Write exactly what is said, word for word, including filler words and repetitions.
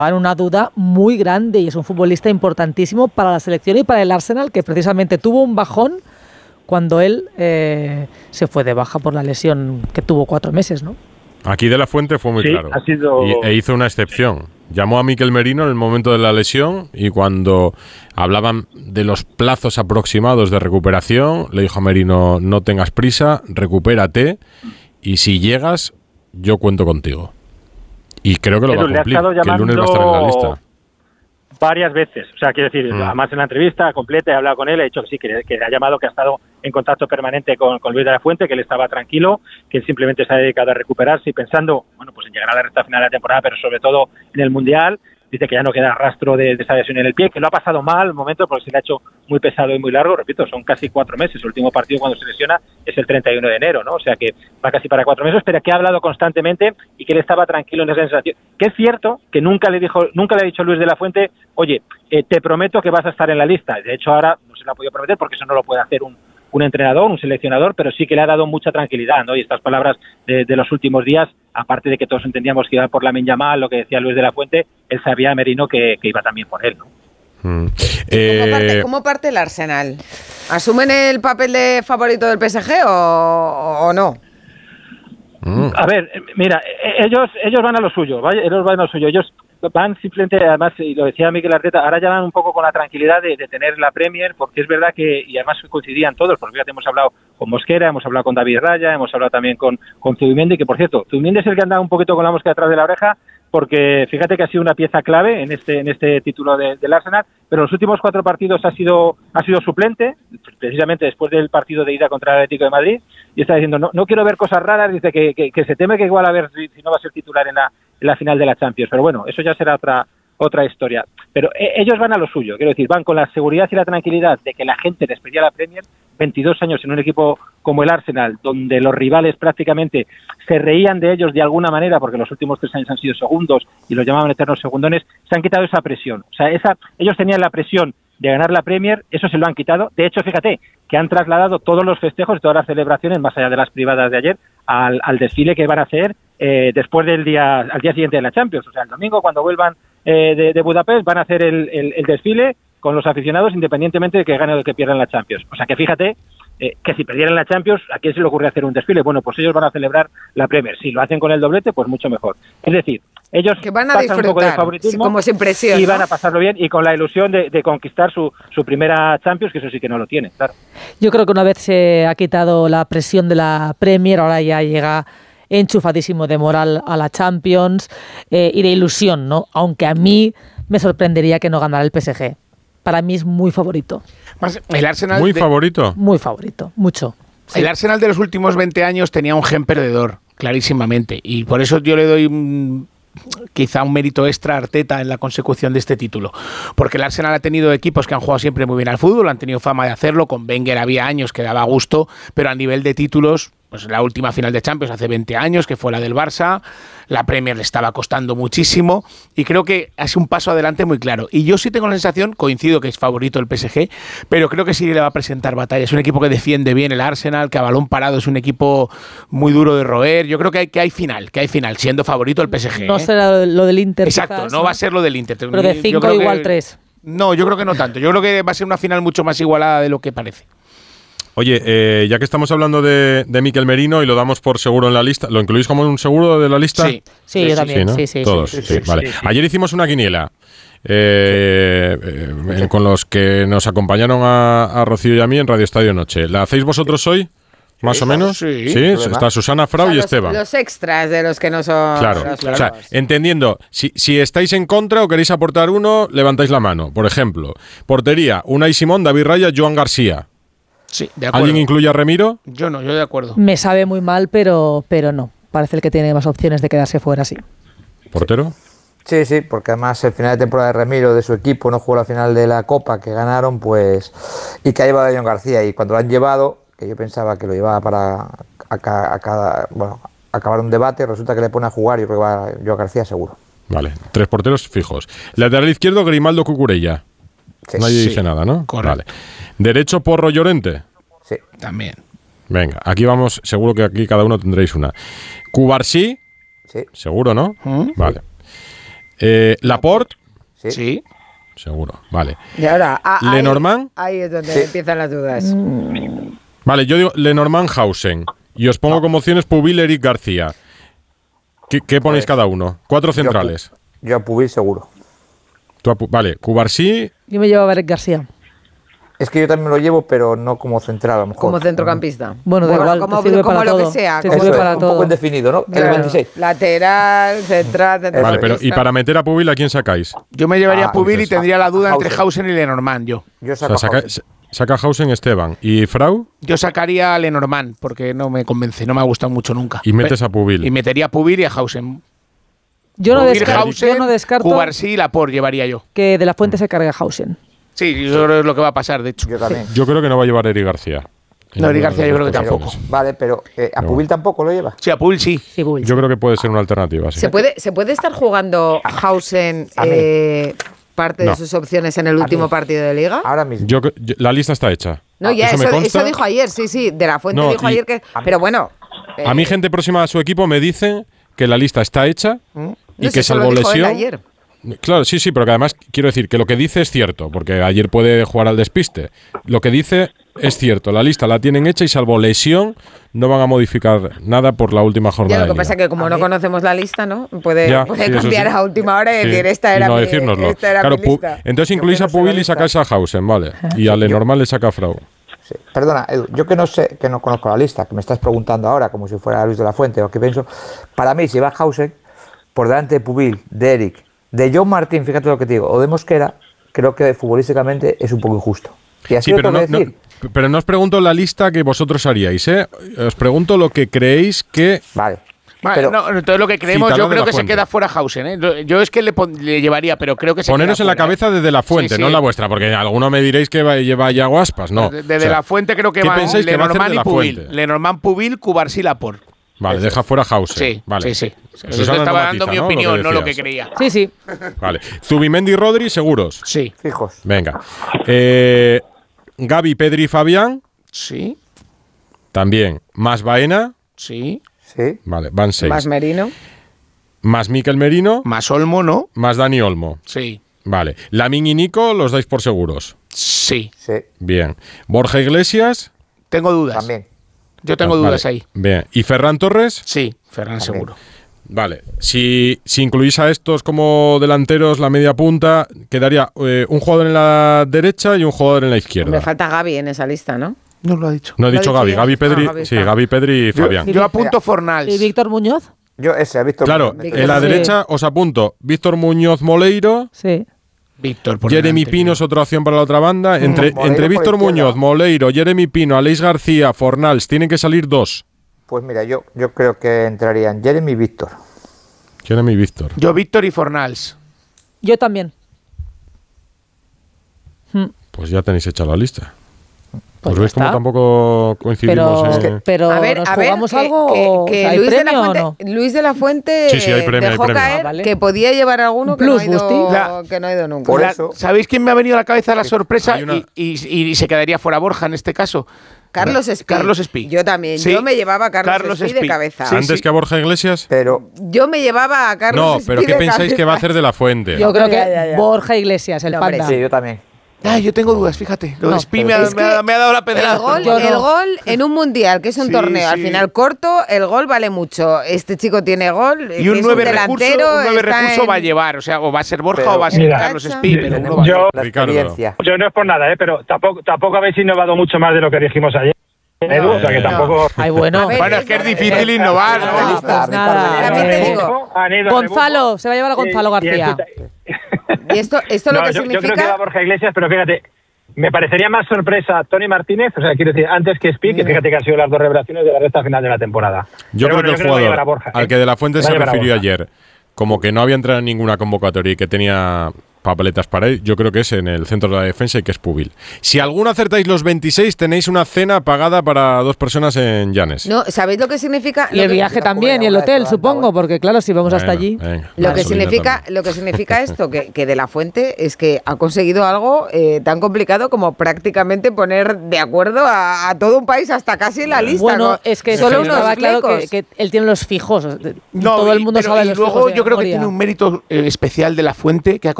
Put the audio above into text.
una duda muy grande y es un futbolista importantísimo para la selección y para el Arsenal, que precisamente tuvo un bajón cuando él eh, se fue de baja por la lesión que tuvo cuatro meses, ¿no? Aquí De la Fuente fue muy sí, claro ha sido... y, e hizo una excepción. Llamó a Mikel Merino en el momento de la lesión y cuando hablaban de los plazos aproximados de recuperación, le dijo a Merino: no tengas prisa, recupérate y si llegas, yo cuento contigo. Y creo que lo Pero va a cumplir, que el lunes va a estar en la lista. Varias veces, o sea, quiero decir, mm. además en la entrevista completa he hablado con él, he dicho que sí, que, que ha llamado, que ha estado en contacto permanente con, con Luis de la Fuente, que él estaba tranquilo, que él simplemente se ha dedicado a recuperarse y pensando, bueno, pues en llegar a la recta final de la temporada, pero sobre todo en el Mundial. Dice que ya no queda rastro de, de esa lesión en el pie, que lo ha pasado mal el momento porque se le ha hecho muy pesado y muy largo. Repito, son casi cuatro meses. El último partido cuando se lesiona es el treinta y uno de enero, ¿no? O sea que va casi para cuatro meses, pero que ha hablado constantemente y que él estaba tranquilo en esa sensación. Que es cierto que nunca le dijo, nunca le ha dicho Luis de la Fuente: oye, eh, te prometo que vas a estar en la lista. De hecho, ahora no se lo ha podido prometer porque eso no lo puede hacer un un entrenador, un seleccionador, pero sí que le ha dado mucha tranquilidad, ¿no? Y estas palabras de, de los últimos días, aparte de que todos entendíamos que iba por Lamine Yamal, lo que decía Luis de la Fuente, él sabía, Merino, que, que iba también por él, ¿no? Mm. Eh... ¿Cómo, parte, ¿Cómo parte el Arsenal? ¿Asumen el papel de favorito del P S G o, o no? Mm. A ver, mira, ellos ellos van a lo suyo, ¿vale? Ellos van a lo suyo, ellos van simplemente, además, y lo decía Mikel Arteta, ahora ya van un poco con la tranquilidad de, de tener la Premier, porque es verdad que, y además coincidían todos, porque fíjate, hemos hablado con Mosquera, hemos hablado con David Raya, hemos hablado también con, con Zubimendi, que por cierto, Zubimendi es el que anda un poquito con la mosca detrás de la oreja, porque fíjate que ha sido una pieza clave en este en este título de, del Arsenal, pero los últimos cuatro partidos ha sido ha sido suplente, precisamente después del partido de ida contra el Atlético de Madrid, y está diciendo, no no quiero ver cosas raras, dice que, que, que se teme que igual a ver si, si no va a ser titular en la, en la final de la Champions, pero bueno, eso ya será otra otra historia. Pero eh, ellos van a lo suyo, quiero decir, van con la seguridad y la tranquilidad de que la gente les pedía la Premier, veintidós años en un equipo como el Arsenal, donde los rivales prácticamente se reían de ellos de alguna manera, porque los últimos tres años han sido segundos y los llamaban eternos segundones, se han quitado esa presión. O sea, esa ellos tenían la presión de ganar la Premier, eso se lo han quitado. De hecho, fíjate, que han trasladado todos los festejos y todas las celebraciones, más allá de las privadas de ayer, al, al desfile que van a hacer eh, después del día, al día siguiente de la Champions. O sea, el domingo, cuando vuelvan eh, de, de Budapest, van a hacer el, el, el desfile con los aficionados, independientemente de que gane o de que pierdan la Champions. O sea, que fíjate eh, que si perdieran la Champions, ¿a quién se le ocurre hacer un desfile? Bueno, pues ellos van a celebrar la Premier. Si lo hacen con el doblete, pues mucho mejor. Es decir, ellos que van a pasan un poco de favoritismo, como sin presión, y ¿no? van a pasarlo bien y con la ilusión de, de conquistar su, su primera Champions, que eso sí que no lo tiene, claro. Yo creo que una vez se ha quitado la presión de la Premier, ahora ya llega enchufadísimo de moral a la Champions eh, y de ilusión, ¿no? Aunque a mí me sorprendería que no ganara el P S G. Para mí es muy favorito. El Arsenal ¿Muy de, favorito? Muy favorito, mucho. Sí. El Arsenal de los últimos veinte años tenía un gen perdedor, clarísimamente, y por eso yo le doy un, quizá un mérito extra a Arteta en la consecución de este título, porque el Arsenal ha tenido equipos que han jugado siempre muy bien al fútbol, han tenido fama de hacerlo, con Wenger había años que daba gusto, pero a nivel de títulos, pues la última final de Champions hace veinte años, que fue la del Barça, la Premier le estaba costando muchísimo, y creo que ha sido un paso adelante muy claro. Y yo sí tengo la sensación, coincido que es favorito el P S G, pero creo que sí le va a presentar batalla. Es un equipo que defiende bien el Arsenal, que a balón parado es un equipo muy duro de roer. Yo creo que hay, que hay final, que hay final, siendo favorito el P S G. No ¿eh? será lo del Inter. Exacto, quizás, no, ¿no? va a ser lo del Inter. Pero de cinco igual tres. No, yo creo que no tanto. Yo creo que va a ser una final mucho más igualada de lo que parece. Oye, eh, ya que estamos hablando de, de Mikel Merino y lo damos por seguro en la lista, ¿lo incluís como un seguro de la lista? Sí, sí, yo también. Sí, ¿no? sí, sí, Todos, sí, sí, sí, vale. sí, sí. Ayer hicimos una quiniela eh, eh, con los que nos acompañaron a, a Rocío y a mí en Radio Estadio Noche. ¿La hacéis vosotros hoy? ¿Más Sí, o menos? sí. Sí, está Susana, Frau O sea, y los, Esteban. Los extras de los que no son... Claro, los o sea, favoritos. entendiendo, si, si estáis en contra o queréis aportar uno, levantáis la mano. Por ejemplo, portería, Unai Simón, David Raya, Joan García. Sí, de acuerdo. ¿Alguien incluye a Remiro? Yo no, yo de acuerdo. Me sabe muy mal, pero, pero no. Parece el que tiene más opciones de quedarse fuera, sí. ¿Portero? Sí, sí, porque además el final de temporada de Remiro, de su equipo, no jugó la final de la Copa que ganaron, pues, y que ha llevado a John García, y cuando lo han llevado, que yo pensaba que lo llevaba para a, a, a cada, bueno, acabar un debate, resulta que le pone a jugar y yo creo que va John García seguro. Vale, tres porteros fijos. Lateral izquierdo, Grimaldo, Cucurella. Sí. Nadie Sí, dice nada, ¿no? correcto. Vale. Derecho, Porro, Llorente. Sí. También. Venga, aquí vamos, seguro que aquí cada uno tendréis una. Cubarsí, Sí. seguro, ¿no? ¿Mm? Vale. Eh, Laporte, Sí. Sí. seguro, vale. Y ahora, a- ahí- Lenormand. Ahí es donde Sí. empiezan las dudas. Vale, yo digo Lenormand, Hausen. Y os pongo como opciones Pubil, Eric García. ¿Qué, qué ponéis Pues, cada uno? Cuatro centrales. Yo a Pubil seguro. Tú a Pu- vale, Cubarsí, Yo me llevo a Eric García. Es que yo también lo llevo, pero no como central, a lo mejor. Como centrocampista. Bueno, da igual, como, te sirve como para lo todo. que sea. Te como- Eso sirve es, para un todo. poco indefinido, ¿no? Claro. El veintiséis. Lateral, central, central. vale, pero ¿y para meter a Pubil a quién sacáis? Yo me llevaría Ah, a Pubil y entonces, tendría la duda entre Hausen. Hausen y Lenormand, yo. Yo O saco sea, a saca, Hausen. saca Hausen, Esteban. ¿Y Frau? Yo sacaría a Lenormand porque no me convence, no me ha gustado mucho nunca. Y metes a Pubil. Y metería a Pubil y a Hausen. Yo no, Pubil, descarto, Hausen, yo no descarto Cubarsí y Laporte llevaría yo. que De la Fuente se cargue a Hausen. Sí, yo creo que es lo que va a pasar, de hecho. Yo también. Yo creo que no va a llevar Eric García. No, Eric García yo creo que Pero- tampoco. Vale, pero eh, ¿a No. Pubil tampoco lo lleva? Sí, a Pubil sí. Sí, Bull. Yo creo que puede ser una alternativa. Sí. ¿Se puede, ¿Se puede estar jugando Hausen A mí. eh, parte No. de sus opciones en el último mí. partido de Liga? Ahora mismo. Yo, cre- yo- la lista está hecha. No, ya, Eso eso, me eso, consta. dijo ayer, sí, sí. De la Fuente No, dijo y- ayer que. Pero bueno. eh, A mí, gente próxima a su equipo me dicen que la lista está hecha y no que sé, eso lo salvo dijo él lesión. ayer. Claro, sí, sí, pero que además quiero decir que lo que dice es cierto, porque ayer puede jugar al despiste. Lo que dice es cierto, la lista la tienen hecha y salvo lesión no van a modificar nada por la última Ya, jornada. lo que de pasa es liga. que como no conocemos la lista, ¿no? Puede, Ya, puede sí, eso cambiar sí. a última hora y Sí, decir, esta y era no mi, decírnoslo. esta era Claro, mi Pu- lista. entonces Yo incluís que a no sé la Pubil y lista. sacáis a Hausen, vale. Y a Lenormand le saca a Frau. Sí. Perdona, Edu, yo que no sé, que no conozco la lista, que me estás preguntando ahora, como si fuera Luis de la Fuente, o qué pienso. Para mí, si va Hausen, por delante de Pubil, de Eric, de John Martín, fíjate lo que te digo, o de Mosquera, creo que futbolísticamente es un poco injusto. Y así Sí, lo pero tengo no, que no- decir. pero no os pregunto la lista que vosotros haríais, ¿eh? Os pregunto lo que creéis que... Vale. Vale, Pero- no, entonces lo que creemos, Citalón yo de creo la que se Fuente. queda fuera Hausen. ¿eh? Yo es que le, pon- le llevaría, pero creo que se Poneros queda en la fuera, ¿eh? cabeza desde la fuente, Sí, sí. no en la vuestra, porque alguno me diréis que va, lleva ya guaspas, no. Desde O sea, la Fuente creo que ¿qué van pensáis que va a hacer Lenormand de y la Pubil. Fuente? Lenormand, Pubil, Cubarsí, Laporte. Vale, deja fuera Hausen. Sí, vale. sí, sí. Yo Susana te estaba no dando matiza, mi ¿no? opinión, Lo no lo que decías. creía. Sí, sí. Vale. Zubimendi y Rodri, seguros. Sí, Fijos. Venga. Eh, Gaby, Pedri y Fabián, sí, también. Más Baena, sí. Sí. vale, van seis. Más Merino. Más Mikel Merino, Más Olmo, ¿no? más Dani Olmo. Sí, Vale. Lamin y Nico los dais por seguros. sí. Sí. Bien. Borja Iglesias. Tengo dudas. También. Yo tengo Vale, dudas ahí. Bien. ¿Y Ferran Torres? Sí, Ferran También. seguro. Vale. Si, si incluís a estos como delanteros, la media punta, quedaría eh, un jugador en la derecha y un jugador en la izquierda. Me falta Gaby en esa lista, ¿no? No lo ha dicho. No he Lo ha dicho dicho Gaby, ya. Gaby Pedri, Ah, Gaby sí, está. Gaby Pedri y Yo, Fabián. yo apunto Fornals. ¿Y Víctor Muñoz? Yo ese, a Víctor. Claro, Víctor. en la Sí. derecha os apunto Víctor Muñoz Moleiro, Sí. Víctor, por Jeremy delante. Pino es otra opción para la otra banda. Entre, Moleiro entre por Víctor izquierda. Muñoz, Moleiro, Jeremy Pino, Aleix García, Fornals, tienen que salir dos. Pues mira, yo, yo creo que entrarían Jeremy y Víctor. Jeremy y Víctor. Yo, Víctor y Fornals. Yo también. Pues ya tenéis hecha la lista. Pues Pues ya veis cómo está. tampoco coincidimos Pero, en... que- pero a ver, ¿nos a ver, jugamos que, algo que- o que ¿hay Luis, de la premio o Fuente, no? Luis de la Fuente Sí, sí, hay premio, dejó hay premio. caer Ah, vale. que podía llevar alguno que, Plus, no ha, ido, Busti. La- que no ha ido nunca. Por La- eso- ¿Sabéis quién me ha venido a la cabeza la sorpresa? hay una- Y, y- y se quedaría fuera Borja en este caso. Carlos Espí. Carlos Espí. Yo también. Sí. Yo me llevaba a Carlos, Carlos Espí de Espí. cabeza. Sí, Antes sí. que a Borja Iglesias. Pero Yo me llevaba a Carlos No, Espí pero ¿qué de pensáis cabeza. que va a hacer de la Fuente? Yo creo que Ya, ya, ya. Borja Iglesias, el No, hombre, panda. sí, yo también. Ay, yo tengo dudas, fíjate. Lo de No, Espí me, ha, Es me ha- que me ha dado la El pedrada. gol, Yo no. el gol en un mundial, que es un Sí, torneo, al sí. final corto, el gol vale mucho. Este chico tiene gol, Y que un es nueve recurso, delantero, un nueve está recurso en- va a llevar. O sea, o va a ser Borja Pero- o va a ser Mira, Carlos Racha. Espí, pero uno tenemos va a Yo- la Ricardo. experiencia. Yo no es por nada, ¿eh? Pero tampoco, tampoco habéis innovado mucho más de lo que dijimos ayer, Edu, o sea que no. tampoco... Ay, bueno. A ver, Bueno, es que es difícil innovar, No, ¿no? pues nada. También te Eh, digo. Han ido a Gonzalo, rebufo. se va a llevar a Gonzalo Y- y García. esto- Y esto, esto lo No, que yo, yo creo que significa... va Borja Iglesias, pero fíjate, me parecería más sorpresa Tony Martínez, o sea, quiero decir, antes que Speak, que fíjate que han sido las dos revelaciones de la recta final de la temporada. Yo Pero creo bueno, que el va a llevar jugador a Borja, al ¿eh? que de la Fuente Va a se llevar a refirió Borja. ayer, como que no había entrado en ninguna convocatoria y que tenía papeletas para ir. Yo creo que es en el centro de la defensa y que es Pubil. Si alguno acertáis los veintiséis, tenéis una cena pagada para dos personas en Llanes. No, ¿sabéis lo que significa? Y el que, viaje también, y el hotel, supongo, porque claro, si vamos Bueno, hasta allí. venga, Lo va, que, Solino significa, también. lo que significa esto, que, que De la Fuente es que ha conseguido algo eh, tan complicado como prácticamente poner de acuerdo a, a todo un país, hasta casi en la lista. Bueno, con es que solo solo unos estaba claro que, flecos. que él tiene los fijos. No, Todo el y- mundo pero- sabe y los luego fijos de yo creo que memoria. tiene un mérito eh, especial De la Fuente, que ha